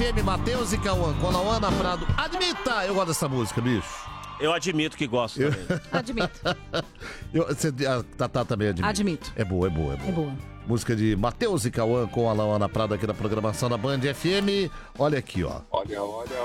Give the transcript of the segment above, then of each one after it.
FM, Matheus e Cauã, com a Lauana Prado. Admita! Eu gosto dessa música, bicho. Eu admito que gosto também. Admito. A Tatá também admite. Admito. É boa. É boa. Música de Matheus e Cauã com a Lauana Prado aqui na programação da Band FM. Olha aqui, ó. Olha.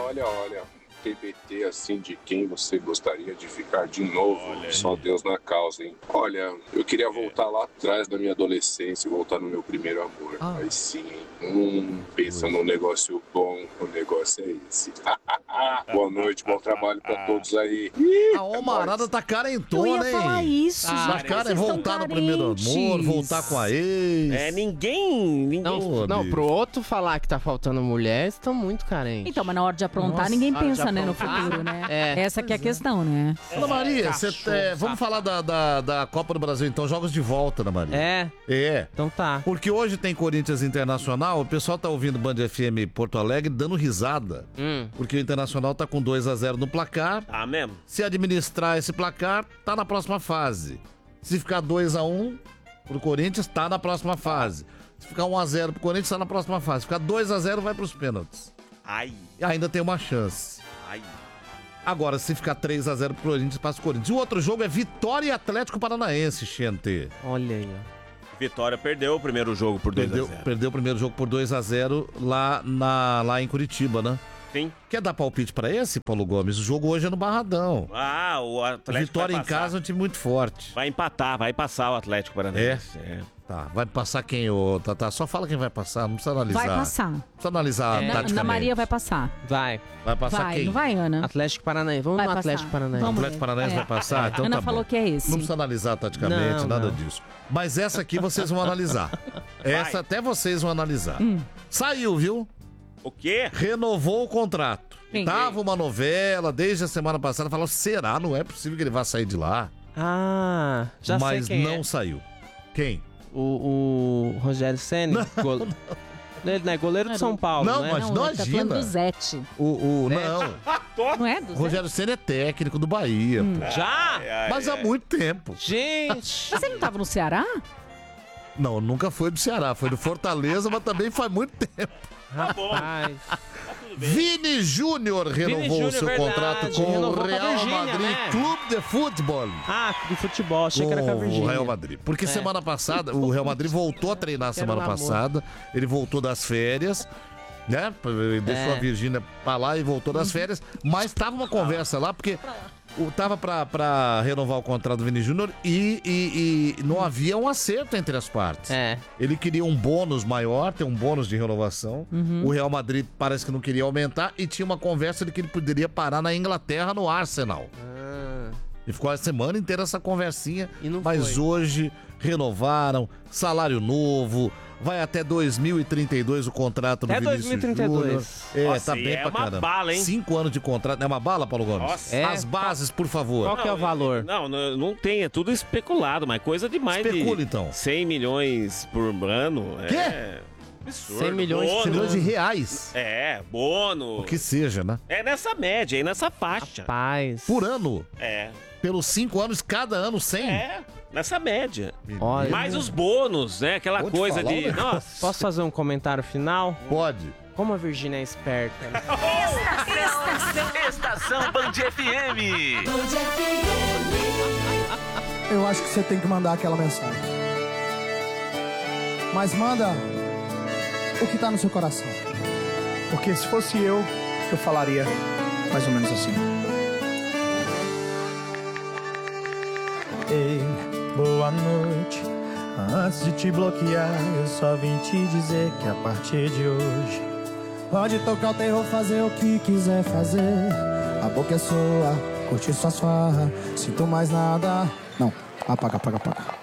TBT assim de quem você gostaria de ficar de novo. Só Deus na causa, hein? Olha, eu queria voltar lá atrás da minha adolescência e voltar no meu primeiro amor. Aí sim, pensa num negócio bom, o negócio é esse. Boa noite, bom trabalho pra todos aí. A Omarada tá carentona, Eu ia falar isso, gente. Tá cara é Vocês voltar estão no primeiro amor, carentes. voltar com a ex. Ninguém. Não, pro outro falar que tá faltando mulher, estão muito carentes. Então, mas na hora de aprontar, ninguém pensa, né, no futuro, né? Essa que é a questão, né? Ana Maria, vamos falar da Copa do Brasil, então, jogos de volta, Ana Maria. É. Então tá. Porque hoje tem Corinthians Internacional, o pessoal tá ouvindo Band FM Porto Alegre dando risada. Porque o Internacional tá com 2-0 no placar. Ah, mesmo? Se administrar esse placar, tá na próxima fase. Se ficar 2-1 pro Corinthians, tá na próxima fase. Se ficar 1-0 pro Corinthians, tá na próxima fase. Se ficar 2-0, vai pros pênaltis. Ai. E ainda tem uma chance. Ai. Agora, se ficar 3-0 pro Corinthians, passa o Corinthians. E o outro jogo é Vitória e Atlético Paranaense, Xente. Olha aí, ó. Vitória perdeu o primeiro jogo por 2-0. Perdeu o primeiro jogo por 2-0 lá em Curitiba, né? Sim. Quer dar palpite pra esse, Paulo Gomes? O jogo hoje é no Barradão. O Atlético Vitória em casa é um time muito forte. Vai empatar, vai passar o Atlético Paranaense. Tá, vai passar quem, ô Tatá? Só fala quem vai passar, não precisa analisar. Vai passar. Não precisa analisar taticamente. Ana Maria vai passar. Vai passar quem? Não vai, Ana? Atlético Paranaense. Vamos Vai no passar. Atlético Paranaense. Vamos. Atlético Paranaense vai passar? Então Ana tá falou bom. que é esse. Não precisa analisar taticamente, nada disso. Mas essa aqui vocês vão analisar. Essa até vocês vão analisar. Saiu, viu? O quê? Renovou o contrato. Quem? Tava uma novela desde a semana passada. Falou, será? Não é possível que ele vá sair de lá. Já Mas sei quem não saiu. Quem? O Rogério Ceni. Ele não é goleiro de São Paulo, Não, né? mas Ele tá falando do Zete. Não. Não é do O Zete? Rogério Ceni é técnico do Bahia. Pô. Já? Mas há muito tempo. Gente! Mas ele não tava no Ceará? Não, nunca foi do Ceará. Foi do Fortaleza, mas também faz muito tempo. Rapaz. Vini Júnior renovou seu contrato com o Real Madrid Clube de Futebol. De futebol, achei que era com a Virgínia. O Real Madrid. Porque semana passada, o Real Madrid voltou a treinar semana passada. Ele voltou das férias, né? Deixou a Virgínia pra lá e voltou das férias. Mas tava uma conversa lá, porque tava pra renovar o contrato do Vini Júnior e não havia um acerto entre as partes. Ele queria um bônus maior, ter um bônus de renovação. O Real Madrid parece que não queria aumentar e tinha uma conversa de que ele poderia parar na Inglaterra, no Arsenal. E ficou a semana inteira essa conversinha, mas hoje renovaram, salário novo, vai até 2032 o contrato do Vinícius Júnior. Nossa, Tá bem pra caramba. É uma bala, hein? 5 anos de contrato, é uma bala, Paulo Gomes? Nossa. As bases, por favor. Qual que é o valor? Não tem, é tudo especulado, mas coisa demais. Especula, então. 100 milhões por ano. Quê? Absurdo. 100 milhões, bônus. 100 milhões de reais. Bônus. O que seja, né? É nessa média, é nessa faixa. Rapaz. Por ano. Pelos 5 anos, cada ano 100? Nessa média. Olha. Mais os bônus, né? Aquela Vou te coisa falar um de... negócio. Nossa. Posso fazer um comentário final? Pode. Como a Virgínia é esperta. Estação Band FM. Eu acho que você tem que mandar aquela mensagem. Mas manda o que tá no seu coração. Porque se fosse eu falaria mais ou menos assim. Ei, boa noite. Antes de te bloquear, eu só vim te dizer que a partir de hoje pode tocar o terror, fazer o que quiser fazer. A boca é sua, curte suas farras. Sinto mais nada. Não, apaga.